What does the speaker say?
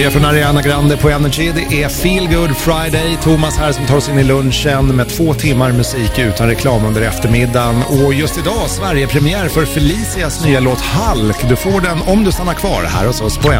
Nya från Ariana Grande på Energy. Det är Feel Good Friday. Thomas här som tar oss in i lunchen med 2 timmar musik utan reklam under eftermiddagen. Och just idag Sverige-premiär för Felicias nya låt Hulk. Du får den om du stannar kvar här hos oss på Energy.